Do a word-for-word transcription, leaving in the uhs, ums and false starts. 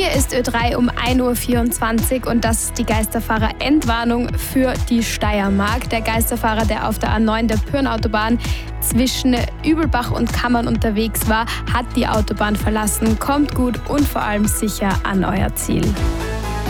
Hier ist Ö drei um ein Uhr vierundzwanzig und das ist die Geisterfahrer-Endwarnung für die Steiermark. Der Geisterfahrer, der auf der A neun der Pyrnautobahn zwischen Übelbach und Kammern unterwegs war, hat die Autobahn verlassen. Kommt gut und vor allem sicher an euer Ziel.